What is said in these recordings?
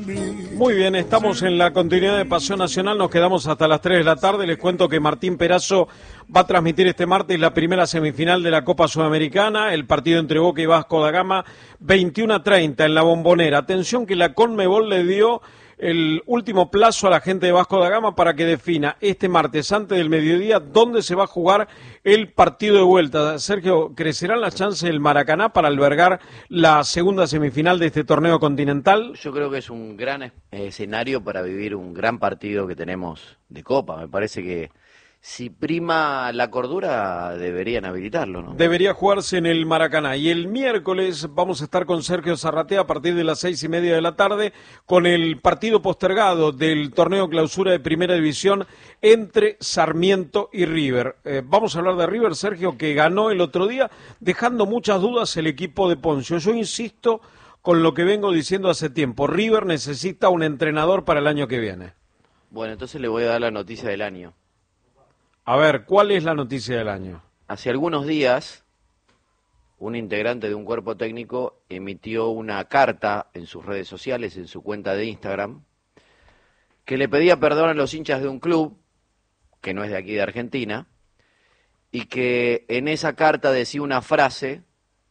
Muy bien, estamos en la continuidad de Pasión Nacional, nos quedamos hasta las 3 de la tarde. Les cuento que Martín Perazo va a transmitir este martes la primera semifinal de la Copa Sudamericana, el partido entre Boca y Vasco da Gama, 21:30 en la Bombonera. Atención que la Conmebol le dio el último plazo a la gente de Vasco da Gama para que defina este martes antes del mediodía dónde se va a jugar el partido de vuelta. Sergio, ¿crecerán las chances del Maracaná para albergar la segunda semifinal de este torneo continental? Yo creo que es un gran escenario para vivir un gran partido que tenemos de Copa. Me parece que si prima la cordura deberían habilitarlo, ¿no? Debería jugarse en el Maracaná. Y el miércoles vamos a estar con Sergio Zarratea a partir de las 6:30 de la tarde con el partido postergado del torneo clausura de Primera División entre Sarmiento y River. Vamos a hablar de River, Sergio, que ganó el otro día, dejando muchas dudas el equipo de Poncio. Yo insisto con lo que vengo diciendo hace tiempo. River necesita un entrenador para el año que viene. Bueno, entonces le voy a dar la noticia del año. A ver, ¿cuál es la noticia del año? Hace algunos días, un integrante de un cuerpo técnico emitió una carta en sus redes sociales, en su cuenta de Instagram, que le pedía perdón a los hinchas de un club, que no es de aquí de Argentina, y que en esa carta decía una frase: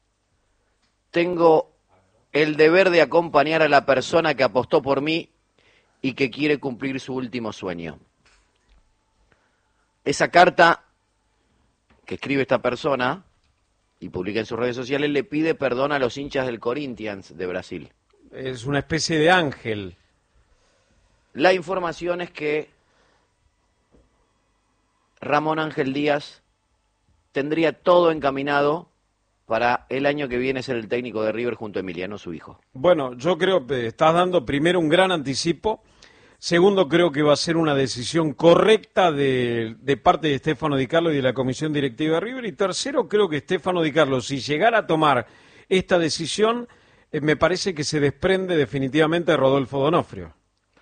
tengo el deber de acompañar a la persona que apostó por mí y que quiere cumplir su último sueño. Esa carta que escribe esta persona y publica en sus redes sociales le pide perdón a los hinchas del Corinthians de Brasil. Es una especie de ángel. La información es que Ramón Ángel Díaz tendría todo encaminado para el año que viene ser el técnico de River junto a Emiliano, su hijo. Bueno, yo creo que estás dando primero un gran anticipo. Segundo, creo que va a ser una decisión correcta de parte de Stefano Di Carlo y de la comisión directiva de River. Y tercero, creo que Stefano Di Carlo, si llegara a tomar esta decisión, me parece que se desprende definitivamente de Rodolfo D'Onofrio.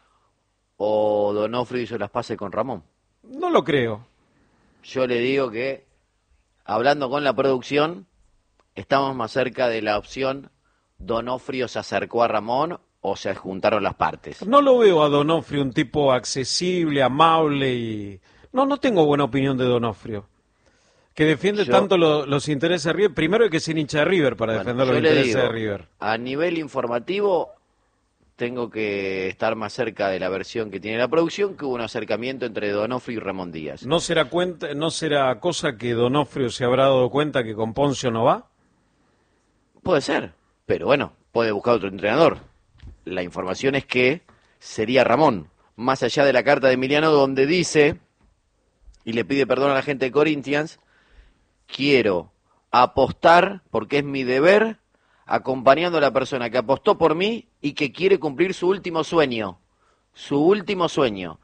¿O D'Onofrio hizo las paces con Ramón? No lo creo. Yo le digo que, hablando con la producción, estamos más cerca de la opción D'Onofrio se acercó a Ramón o se juntaron las partes. No lo veo a D'Onofrio un tipo accesible, amable y... No tengo buena opinión de D'Onofrio. Que defiende tanto los intereses de River. Primero hay que ser hincha de River para defender los intereses de River. A nivel informativo, tengo que estar más cerca de la versión que tiene la producción, que hubo un acercamiento entre D'Onofrio y Ramón Díaz. ¿No será cosa que D'Onofrio se habrá dado cuenta que con Poncio no va? Puede ser, pero bueno, puede buscar otro entrenador. La información es que sería Ramón, más allá de la carta de Emiliano donde dice, y le pide perdón a la gente de Corinthians: quiero apostar, porque es mi deber, acompañando a la persona que apostó por mí y que quiere cumplir su último sueño. Su último sueño.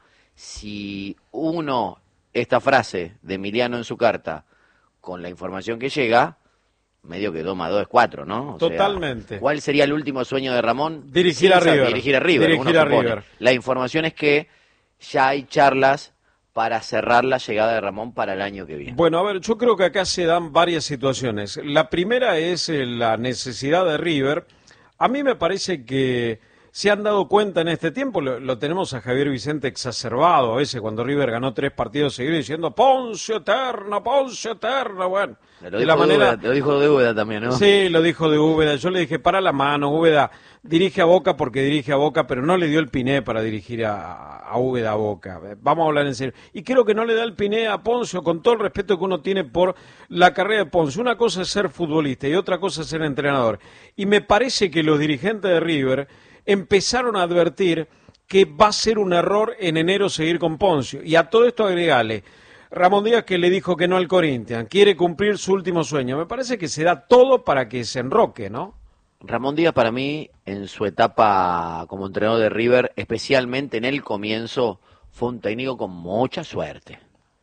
Si uno, esta frase de Emiliano en su carta, con la información que llega, medio que 2 más 2 es 4, ¿no? Totalmente. ¿Cuál sería el último sueño de Ramón? Dirigir a River. Dirigir a River. La información es que ya hay charlas para cerrar la llegada de Ramón para el año que viene. Bueno, a ver, yo creo que acá se dan varias situaciones. La primera es la necesidad de River. A mí me parece que se han dado cuenta en este tiempo, lo tenemos a Javier Vicente exacerbado a veces cuando River ganó 3 partidos seguidos diciendo Poncio eterno, bueno. Lo dijo de Úbeda también, ¿no? Sí, lo dijo de Úbeda. Yo le dije, para la mano, Úbeda dirige a Boca porque dirige a Boca, pero no le dio el piné para dirigir a Úbeda a Boca. Vamos a hablar en serio. Y creo que no le da el piné a Poncio, con todo el respeto que uno tiene por la carrera de Poncio. Una cosa es ser futbolista y otra cosa es ser entrenador. Y me parece que los dirigentes de River empezaron a advertir que va a ser un error en enero seguir con Poncio. Y a todo esto agregale Ramón Díaz, que le dijo que no al Corinthians, quiere cumplir su último sueño. Me parece que se da todo para que se enroque, ¿no? Ramón Díaz, para mí, en su etapa como entrenador de River, especialmente en el comienzo, fue un técnico con mucha suerte.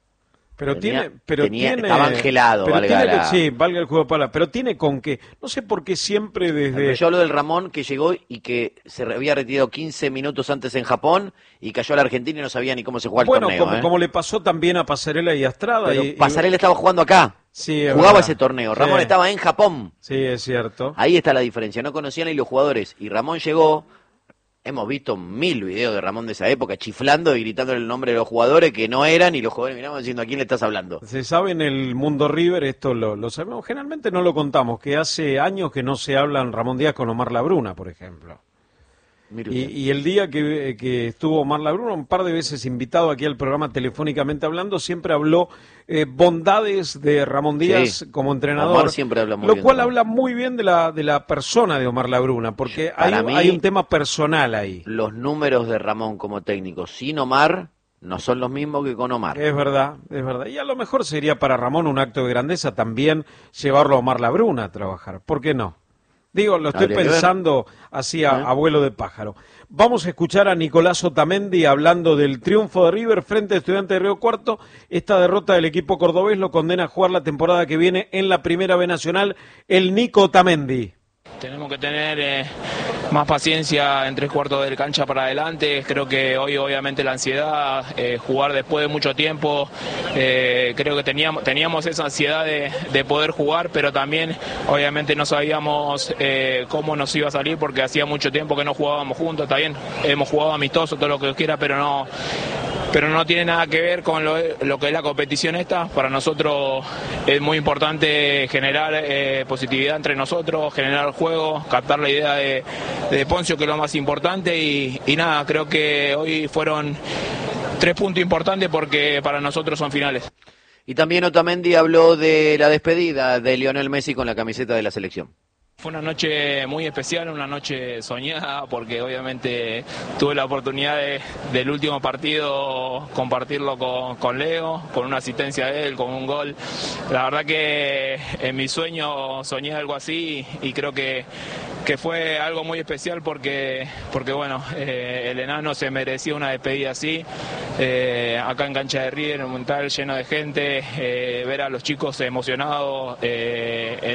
Estaba angelado, valga el juego de palabras, pero tiene con qué, no sé por qué siempre desde... Pero yo hablo del Ramón que llegó y que se había retirado 15 minutos antes en Japón y cayó a la Argentina y no sabía ni cómo se jugaba el torneo. Bueno, como le pasó también a Pasarela y a Estrada. Pero Pasarela estaba jugando acá, jugaba ese torneo, Ramón estaba en Japón. Sí, es cierto. Ahí está la diferencia, no conocían ni los jugadores, y Ramón llegó, hemos visto 1000 videos de Ramón de esa época chiflando y gritando el nombre de los jugadores que no eran, y los jugadores miraban diciendo: ¿a quién le estás hablando? Se sabe en el mundo River, esto lo sabemos, generalmente no lo contamos, que hace años que no se hablan Ramón Díaz con Omar Labruna, por ejemplo. Y el día que estuvo Omar Labruna, un par de veces invitado aquí al programa Telefónicamente Hablando, siempre habló bondades de Ramón Díaz como entrenador. Omar siempre habla muy lo bien, cual ¿no? habla muy bien de la persona de Omar Labruna, porque hay un tema personal ahí. Los números de Ramón como técnico sin Omar no son los mismos que con Omar. Es verdad, es verdad. Y a lo mejor sería para Ramón un acto de grandeza también llevarlo a Omar Labruna a trabajar. ¿Por qué no? Digo, lo estoy pensando así a abuelo de pájaro. Vamos a escuchar a Nicolás Otamendi hablando del triunfo de River frente a Estudiantes de Río Cuarto. Esta derrota del equipo cordobés lo condena a jugar la temporada que viene en la Primera B Nacional. El Nico Otamendi. Tenemos que tener más paciencia en 3/4 del cancha para adelante. Creo que hoy obviamente la ansiedad, jugar después de mucho tiempo, creo que teníamos esa ansiedad de poder jugar, pero también obviamente no sabíamos cómo nos iba a salir, porque hacía mucho tiempo que no jugábamos juntos. Está bien, hemos jugado amistoso, todo lo que quiera, pero no tiene nada que ver con lo que es la competición esta. Para nosotros es muy importante generar positividad entre nosotros, generar el juego, captar la idea de Poncio, que es lo más importante, y nada, creo que hoy fueron 3 puntos importantes porque para nosotros son finales. Y también Otamendi habló de la despedida de Lionel Messi con la camiseta de la selección. Fue una noche muy especial, una noche soñada, porque obviamente tuve la oportunidad del último partido compartirlo con Leo, con una asistencia de él, con un gol. La verdad que en mi sueño soñé algo así, y creo que fue algo muy especial porque bueno, el enano se merecía una despedida así, acá en cancha de River, en un Monumental lleno de gente, ver a los chicos emocionados en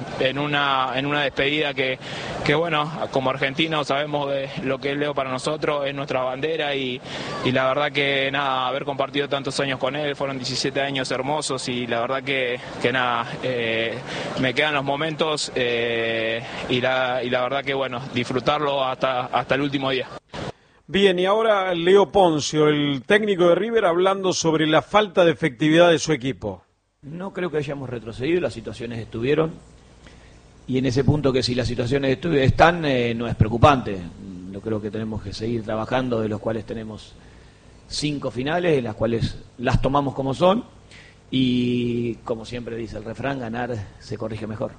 una despedida que bueno, como argentinos sabemos de lo que es Leo para nosotros, es nuestra bandera, y la verdad que nada, haber compartido tantos años con él, fueron 17 años hermosos, y la verdad que nada, me quedan los momentos, y la verdad que bueno, disfrutarlo hasta el último día. Bien, y ahora Leo Poncio, el técnico de River, hablando sobre la falta de efectividad de su equipo. No creo que hayamos retrocedido, las situaciones estuvieron, y en ese punto que si las situaciones están, no es preocupante. Yo creo que tenemos que seguir trabajando, de los cuales tenemos 5 finales, en las cuales las tomamos como son, y como siempre dice el refrán, ganar se corrige mejor.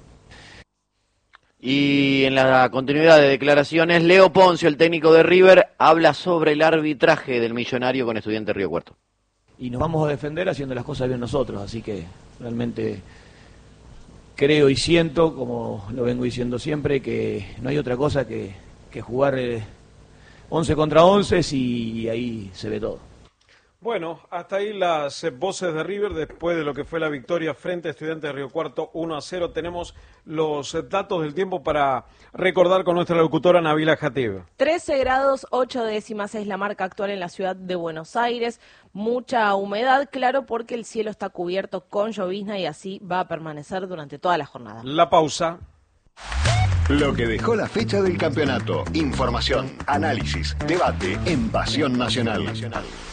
Y en la continuidad de declaraciones, Leo Poncio, el técnico de River, habla sobre el arbitraje del Millonario con Estudiantes Río Cuarto. Y nos vamos a defender haciendo las cosas bien nosotros, así que realmente creo y siento, como lo vengo diciendo siempre, que no hay otra cosa que jugar 11 contra 11, y ahí se ve todo. Bueno, hasta ahí las voces de River después de lo que fue la victoria frente a Estudiantes de Río Cuarto 1-0. Tenemos los datos del tiempo para recordar con nuestra locutora Nabila Jatib. 13 grados 8 décimas es la marca actual en la ciudad de Buenos Aires. Mucha humedad, claro, porque el cielo está cubierto con llovizna, y así va a permanecer durante toda la jornada. La pausa. Lo que dejó la fecha del campeonato. Información, análisis, debate en Pasión Nacional.